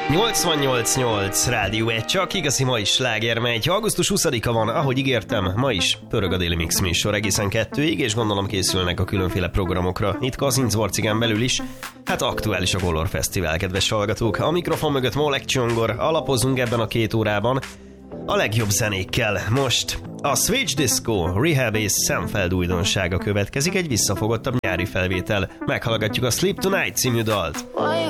88.8 Rádió 1, csak igazi mai sláger megy. Augusztus 20-a van, ahogy ígértem, ma is pörög a Daily Mix műsor egészen 2-ig, és gondolom készülnek a különféle programokra. Itt Kazincbarcigán belül is, hát aktuális a Color Fesztivál, kedves hallgatók. A mikrofon mögött Molek Csongor, alapozunk ebben a 2 órában a legjobb zenékkel. Most a Switch Disco, Rehab és Szemfeld újdonsága következik, egy visszafogottabb nyári felvétel. Meghallgatjuk a Sleep Tonight című dalt.